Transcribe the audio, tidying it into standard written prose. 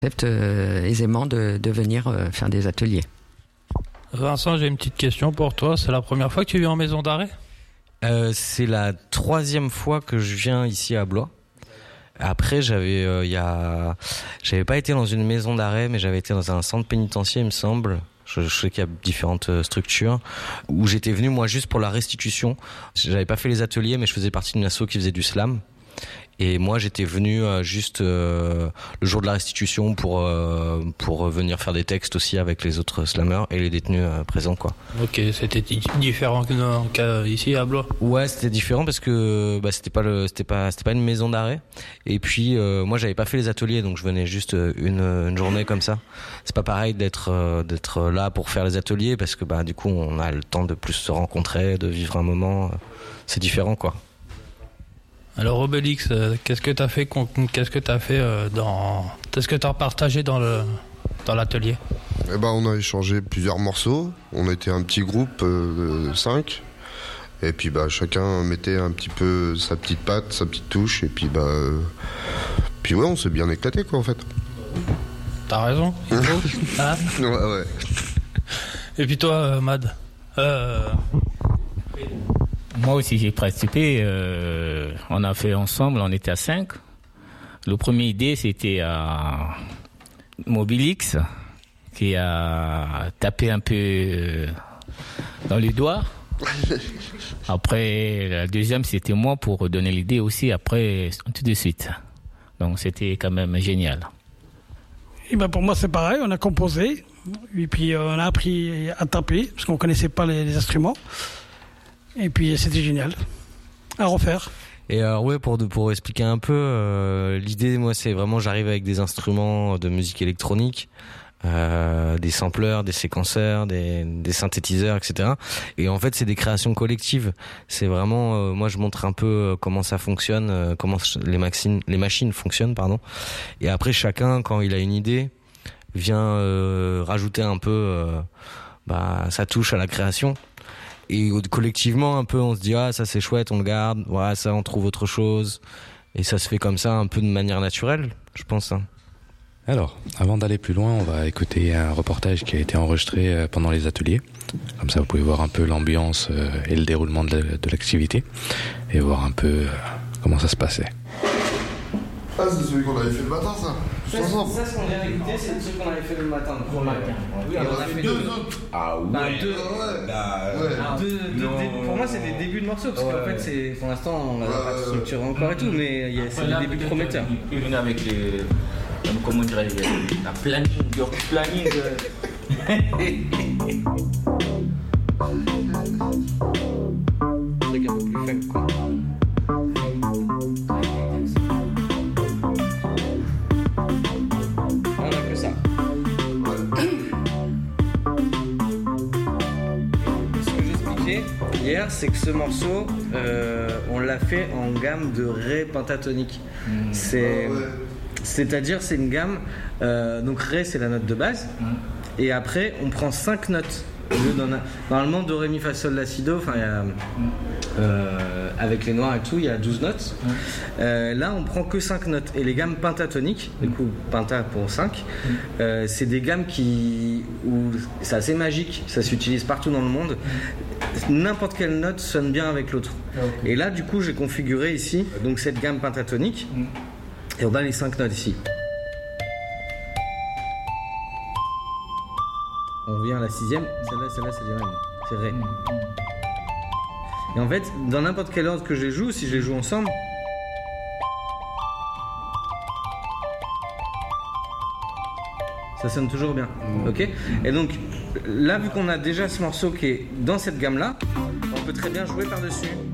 accepte aisément de venir faire des ateliers. Vincent, j'ai une petite question pour toi. C'est la première fois que tu viens en maison d'arrêt ? C'est la 3e fois que je viens ici à Blois. Après, j'avais pas été dans une maison d'arrêt, mais j'avais été dans un centre pénitentiaire, il me semble. Je sais qu'il y a différentes structures où j'étais venu moi juste pour la restitution. J'avais pas fait les ateliers, mais je faisais partie d'une asso qui faisait du slam. Et moi, j'étais venu juste le jour de la restitution pour venir faire des textes aussi avec les autres slammers et les détenus présents, quoi. Ok, c'était différent qu'ici à Blois. Ouais, c'était différent parce que c'était pas une maison d'arrêt. Et puis moi, j'avais pas fait les ateliers, donc je venais juste une journée comme ça. C'est pas pareil d'être là pour faire les ateliers parce que du coup, on a le temps de plus se rencontrer, de vivre un moment. C'est différent, quoi. Alors Obélix, qu'est-ce que t'as fait qu'est-ce que t'as partagé dans l'atelier ? On a échangé plusieurs morceaux. On était un petit groupe de 5. Et puis chacun mettait un petit peu sa petite patte, sa petite touche. Et puis ouais, on s'est bien éclaté, quoi, en fait. T'as raison. Hein ? Ouais. Et puis toi, Mad Moi aussi j'ai participé, on a fait ensemble, on était à 5. Le premier idée c'était à Mobilix qui a tapé un peu dans les doigts. Après la deuxième c'était moi pour donner l'idée aussi après tout de suite. Donc c'était quand même génial. Et pour moi c'est pareil, on a composé et puis on a appris à taper parce qu'on connaissait pas les instruments. Et puis c'était génial à refaire. Et ouais, pour expliquer un peu, l'idée, moi, c'est vraiment j'arrive avec des instruments de musique électronique, des sampleurs, des séquenceurs, des synthétiseurs, etc. Et en fait, c'est des créations collectives. C'est vraiment, moi, je montre un peu comment ça fonctionne, comment les machines fonctionnent, pardon. Et après, chacun, quand il a une idée, vient rajouter un peu sa touche à la création. Et collectivement, un peu, on se dit, ça c'est chouette, on le garde, ça on trouve autre chose. Et ça se fait comme ça, un peu de manière naturelle, je pense. Alors, avant d'aller plus loin, on va écouter un reportage qui a été enregistré pendant les ateliers. Comme ça, vous pouvez voir un peu l'ambiance et le déroulement de l'activité. Et voir un peu comment ça se passait. Ah, c'est celui qu'on avait fait le matin, ça. Ça, ce qu'on vient d'écouter, c'est celui qu'on avait fait le matin. Oui, on a fait deux autres. Ah ouais. Pour moi, c'est des débuts de morceaux, parce qu'en fait, pour l'instant, on n'a pas structuré encore et tout, mais c'est des débuts prometteurs. Il venait avec comment on dirait, la planning. Truc un peu plus faible, quoi. Hier, c'est que ce morceau, on l'a fait en gamme de Ré pentatonique. C'est-à-dire, c'est une gamme. Donc Ré, c'est la note de base. Et après, on prend 5 notes. Normalement, Do, Ré, Mi, Fa, Sol, La, Si, Do. Avec les noirs et tout, il y a 12 notes. Là, on prend que 5 notes. Et les gammes pentatoniques, du coup, penta pour 5, c'est des gammes où c'est assez magique. Ça s'utilise partout dans le monde. N'importe quelle note sonne bien avec l'autre. Et là, du coup, j'ai configuré ici donc cette gamme pentatonique. Et on a les 5 notes ici. On revient à la 6e. Celle-là, c'est les mêmes. C'est Ré. Et en fait, dans n'importe quel ordre que je les joue, si je les joue ensemble, ça sonne toujours bien. Ok ? Et donc, là, vu qu'on a déjà ce morceau qui est dans cette gamme-là, on peut très bien jouer par-dessus.